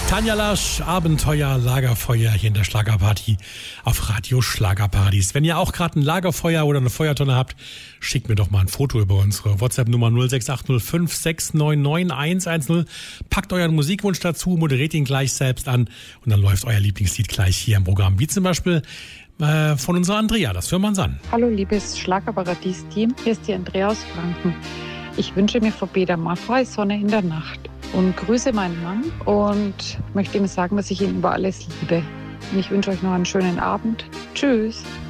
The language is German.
Tanja Lasch, Abenteuer, Lagerfeuer hier in der Schlagerparty auf Radio Schlagerparadies. Wenn ihr auch gerade ein Lagerfeuer oder eine Feuertonne habt, schickt mir doch mal ein Foto über unsere WhatsApp-Nummer 06805 699 110. Packt euren Musikwunsch dazu, moderiert ihn gleich selbst an und dann läuft euer Lieblingslied gleich hier im Programm. Wie zum Beispiel von unserer Andrea, das hören wir uns an. Hallo liebes Schlagerparadies-Team, hier ist die Andrea aus Franken. Ich wünsche mir von Peter Maffay Sonne in der Nacht und grüße meinen Mann und möchte ihm sagen, dass ich ihn über alles liebe. Und ich wünsche euch noch einen schönen Abend. Tschüss.